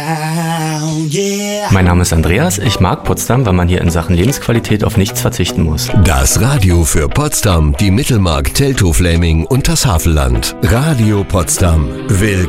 Mein Name ist Andreas, ich mag Potsdam, weil man hier in Sachen Lebensqualität auf nichts verzichten muss. Das Radio für Potsdam, die Mittelmark, Teltow-Fläming und das Havelland. Radio Potsdam. Willkommen.